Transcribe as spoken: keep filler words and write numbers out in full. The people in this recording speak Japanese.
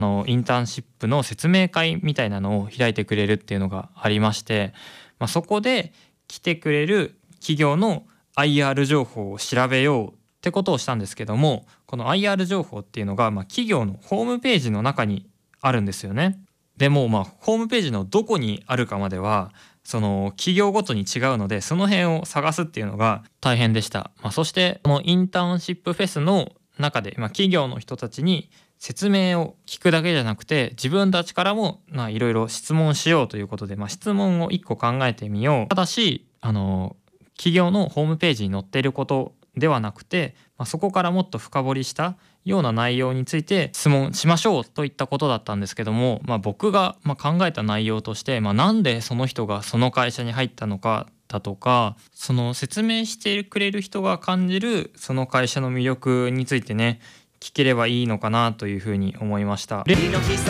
あのインターンシップの説明会みたいなのを開いてくれるっていうのがありまして、まあ、そこで来てくれる企業の アイアール 情報を調べようってことをしたんですけども、この アイアール 情報っていうのが、まあ、企業のホームページの中にあるんですよね。でもまあホームページのどこにあるかまではその企業ごとに違うので、その辺を探すっていうのが大変でした。まあ、そしてこのインターンシップフェスの中で、まあ、企業の人たちに説明を聞くだけじゃなくて、自分たちからもいろいろ質問しようということで、まあ、質問をいっこ考えてみよう。ただしあの企業のホームページに載っていることではなくて、まあ、そこからもっと深掘りしたような内容について質問しましょうといったことだったんですけども、まあ、僕がまあ考えた内容として、まあ、なんでその人がその会社に入ったのかだとか、その説明してくれる人が感じるその会社の魅力についてね、聞ければいいのかなというふうに思いました。